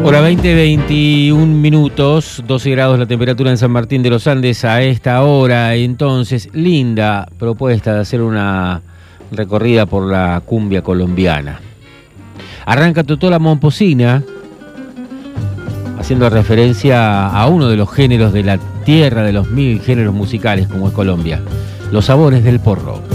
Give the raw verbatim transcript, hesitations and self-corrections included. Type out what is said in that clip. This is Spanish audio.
Hora veinte, veintiún minutos, doce grados la temperatura en San Martín de los Andes a esta hora. Entonces, linda propuesta de hacer una recorrida por la cumbia colombiana. Arranca Totola Momposina, haciendo referencia a uno de los géneros de la tierra de los mil géneros musicales como es Colombia, los sabores del porro.